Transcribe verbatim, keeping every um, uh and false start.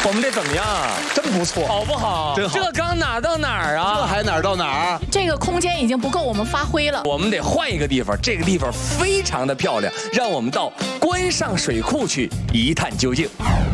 我们这怎么样啊？ 真不错， 好不好？ 真好。 这刚哪儿到哪儿啊？ 这还哪儿到哪儿？ 这个空间已经不够我们发挥了。 我们得换一个地方，这个地方非常的漂亮，让我们到关上水库去一探究竟。